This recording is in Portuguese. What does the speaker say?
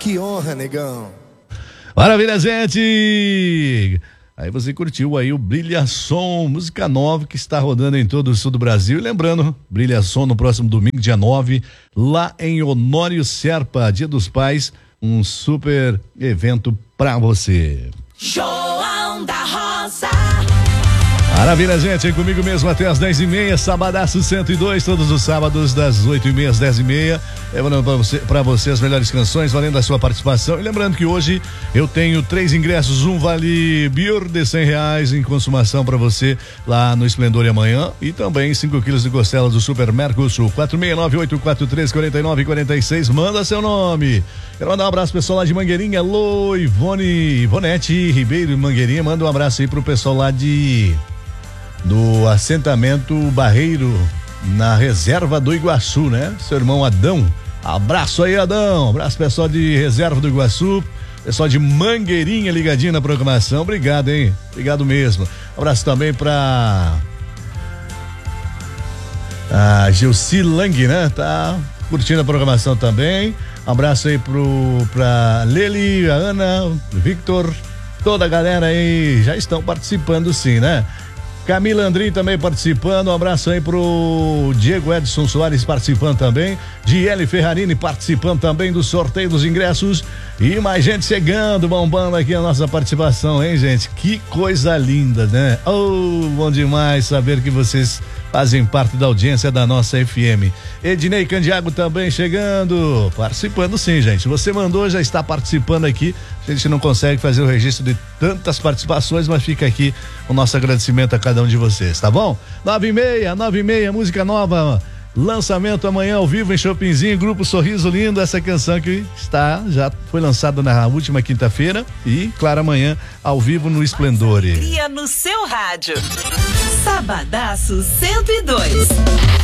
Que honra, negão. Maravilha, gente! Aí você curtiu aí o Brilha Som, música nova que está rodando em todo o sul do Brasil. E lembrando, Brilha Som no próximo domingo, dia 9, lá em Honório Serpa, Dia dos Pais, um super evento pra você. João da Rosa. Maravilha, gente, comigo mesmo até as 10h30, Sabadaço 102, todos os sábados das 8h30 às 10h30, levando pra você as melhores canções, valendo a sua participação. E lembrando que hoje eu tenho 3 ingressos, um vale Bior de R$100 em consumação pra você lá no Esplendor amanhã, e também 5 quilos de costelas do Super Mercosul. 469-843-4946, manda seu nome. Quero mandar um abraço pro pessoal lá de Mangueirinha, alô, Ivonete Ribeiro Mangueirinha, manda um abraço aí pro pessoal lá do assentamento Barreiro, na reserva do Iguaçu, né? Seu irmão Adão, abraço aí, Adão, abraço pessoal de reserva do Iguaçu, pessoal de Mangueirinha ligadinho na programação, obrigado, hein? Obrigado mesmo. Abraço também pra Gilci Lang, né? Tá curtindo a programação também. Abraço aí pra Leli, a Ana, Victor, toda a galera aí já estão participando sim, né? Camila Andrim também participando, um abraço aí pro Diego Edson Soares participando também, Diele Ferrarini participando também do sorteio dos ingressos e mais gente chegando, bombando aqui a nossa participação, hein, gente? Que coisa linda, né? Oh, bom demais saber que vocês fazem parte da audiência da nossa FM. Ednei Candiago também chegando, participando sim, gente. Você mandou, já está participando aqui. A gente não consegue fazer o registro de tantas participações, mas fica aqui o nosso agradecimento a cada um de vocês, tá bom? 9h30, música nova, lançamento amanhã ao vivo em Chopinzinho, Grupo Sorriso Lindo, essa canção que já foi lançada na última quinta-feira e, claro, amanhã ao vivo no Esplendor. Cria no seu rádio. Sabadaço 102.